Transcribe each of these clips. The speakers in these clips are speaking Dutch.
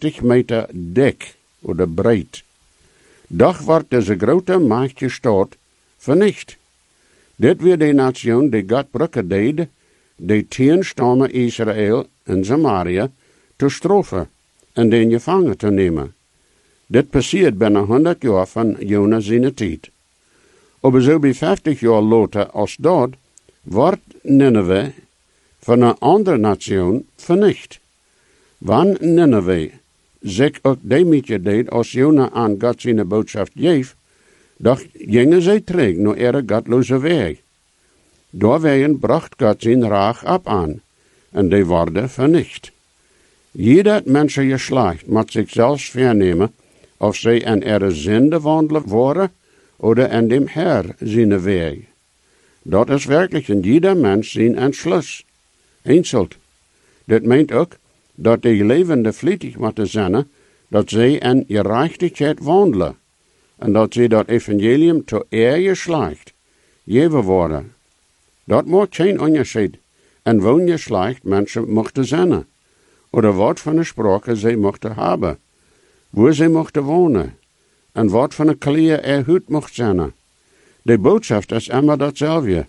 50 Meter dick oder breit. Doch wordt deze grote machtige stad vernicht. Dit weer de nation die God brücken deed, de 10 stammen Israël en Samaria te straffen en den gevangen te nemen. Dit passiert binnen 100 jaar van Jona zijn tijd. Aber zo bij 50 jaar later als dat, wordt Nineveh van een andere nation vernicht. Wanneer Nineveh zich ook daarmee deed als Jona aan God zijn boodschap geeft, doch gingen zij terug naar ihre gottloze weg. Doorwegen bracht God zijn raag op aan, en die worden vernicht. Jeder mensengeslacht moet zichzelf vernemen, of zij in ihre zinde wandelen worden, oder in dem Herr zijn weg. Dat is werkelijk in jeder mens zijn entschluss. Einzelt. Dit meint ook, dat de levende vlietig moeten zijn, dat zij in gerechtigheid wandelen, en dat zij dat evangelium te eer geslacht geven worden. Dat maakt geen onderscheid en woon geslacht mensen mochten zijn, oder wat van een sprache zij mochten hebben, waar zij mochten wonen, en wat van een kleur huid mocht zijn. De boodschap is immer datzelfde.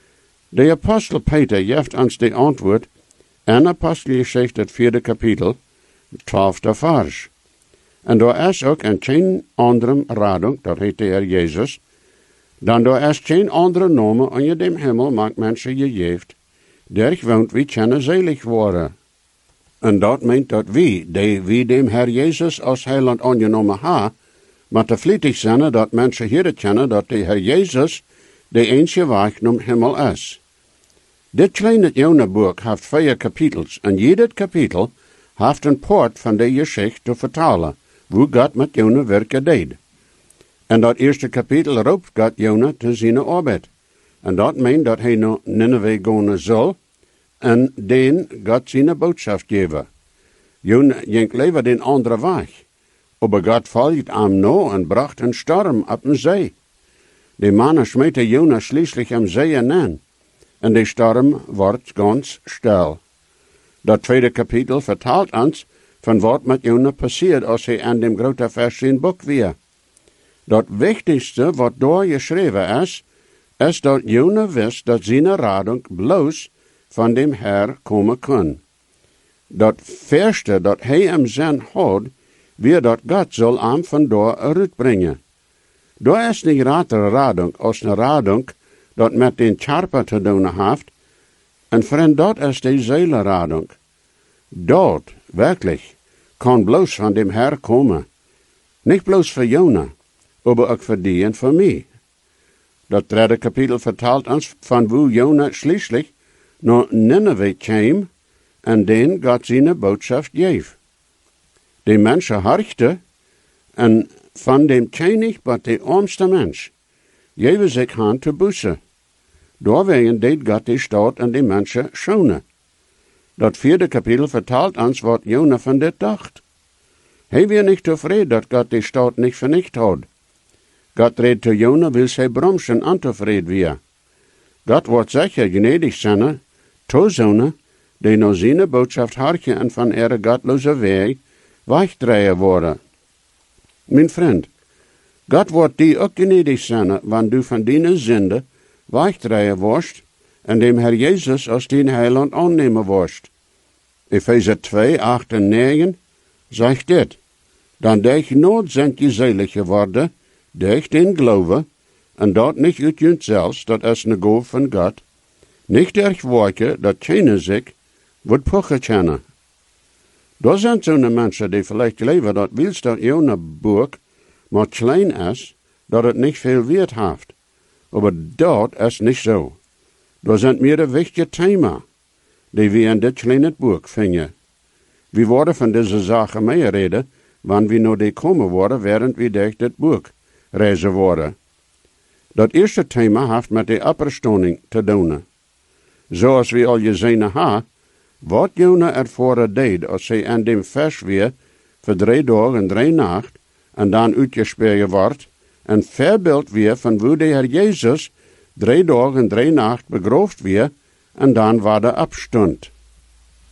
De apostel Peter geeft ons de antwoord in Apostelgeschichte het 4e kapitel, 12e vers. En daar is ook een geen andere radung, dat heet de Heer Jezus, dan daar is geen andere naam onder dem Himmel maakt mensen gegeven, der woont wie kunnen selig worden. En dat meint dat wie dem Herr Jezus als heiland aangenomen ha, maar te vlietig zijn dat mensen hier kennen dat de Heer Jezus de enige weg naar Himmel is. Dit kleine Jona-boek heeft 4 kapitels en jeder kapitel heeft een poort van de geschichte te vertalen, hoe God met Jona werken deed. En dat eerste kapitel roept God Jona te zijn arbeid. En dat meent dat hij naar Nineveh gaan zal en den God zijn boodschap geven. Jona ging liever den andere weg. Aber God volgt hem na en bracht een storm op een zee. De mannen smeten Jona schließlich am Zee neer. En de storm wordt ganz stil. Dat 2e kapitel vertelt ons van wat met Jona passiert als hij aan dem grote vers in boek weer. Dat wichtigste wat daar geschreven is dat Jona wist dat zijn radung bloos van dem Herr komen kon. Dat verste dat hij hem zin had, weer dat God zal hem vandaar uitbrengen. Daar is niet ratere radung als een radung dat met den Charper te doen heeft, en vriend, dat is de Seelenradung. Dat, werkelijk, kan bloos van dem Herr komen. Niet bloos voor Jona, aber ook voor die en voor mij. Dat 3e kapitel vertelt ons van hoe Jona schließlich naar Nineveh kwam en den God zijn boodschap geeft. De mensen harchten en van dem König wat de armste mens geven zich aan te bussen. Doorwegen deed God de stad en de mensen schonen. Dat 4e kapitel vertelt ons wat Jona van dit dacht. Hij weer niet tevreden dat God de stad niet vernicht had. God reed te Jona, wil zij bromsen ontevreden weer. God wordt zeker gnädig zijn, to zonen, die naar zijn boodschap harken en van ihre gottloze weg wegdraaien worden. Mijn vriend, God wordt die ook gnädig zijn, wanneer du van die zinde wegdraaien worst en dem Herr Jezus als dien heiland aannemen worst. Epheser 2, 8 en 9 zegt dit. Dan durch Not sind je selig geworden, durch den Glaube, en dat niet uit jezelf, dat is een Gabe van God, niet durch Werke, dat kennen zich, wordt pochen kennen. Daar zijn zo'n mensen die vielleicht leven dat wils dat Jona boek maar klein is, dat het niet veel waard heeft. Aber dat is niet zo. Daar zijn meerdere wichtige thema, die we in dit kleine boek vinden. We worden van deze zaken meer reden, wanneer we naar die komen worden, während we durch dit boek reizen worden. Dat eerste thema heeft met de opperstoning te doen. Zoals we al gezien hebben, wat Jona ervoor deed als hij aan dem vers weer voor 3 dagen en 3 nacht en dan uitgespeeld wordt, een voorbeeld weer van hoe de Heer Jezus 3 dagen en 3 nacht begroofd weer en dan waar de opstond.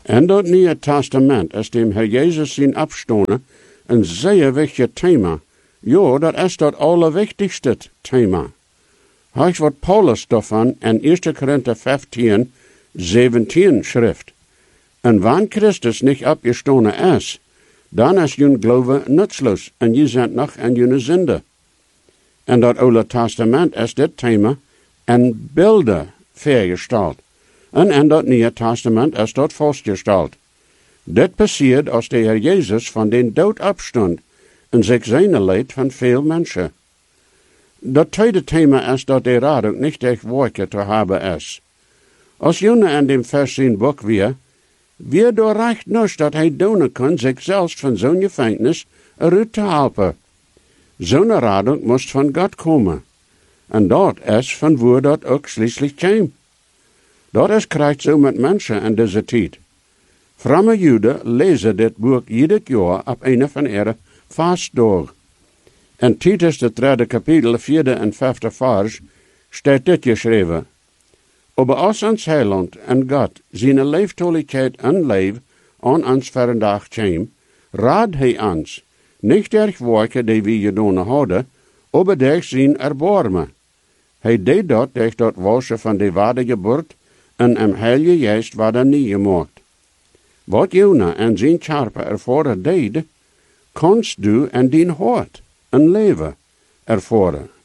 En dat Nieuwe Testament is dem Herr Jezus zien afstonen een zeer wichtig thema. Ja, dat is dat allerwichtigste thema. Hij wordt Paulus daarvan in 1 Korinther 15, 17 schrift. En wanneer Christus niet abgestonen is, dan is jun Glaube nutzlos en je zijn nog in june Sünde. En dat Oude Testament is dit thema in beelden vergesteld. En in dat Nieuwe Testament is dat vastgesteld. Dit passiert als de Heer Jezus van den dood opstond en zich zijn leed van veel mensen. Dat tweede thema is dat de Radung niet echt woordje te hebben is. Als june in dem vers zien boek wie doorreicht nus dat hij doen kan zichzelf van zo'n gevangenis eruit te helpen. Zo'n Radung moest van God komen. En dat is van waar dat ook schließlich kwam. Dat is krijgt zo met mensen in deze tijd. Vrome Juden lezen dit boek ieder jaar op een van ihre vastdagen. In Titus, de 3 kapitel, 4 en 5 vers, staat dit geschreven. Over ons heiland en God, zijn leeftoligheid en leef aan ons vandaag kwam, raad hij ons, niet durch werken die we gedaan hadden, aber durch zijn erbarmen. Hij deed dat durch dat wassen van de wedergeboorte en im Heilige Geest werd nie gemaakt. Wat Jona en zijn Schape ervoren deed, kannst du in dien hart een leven ervoren.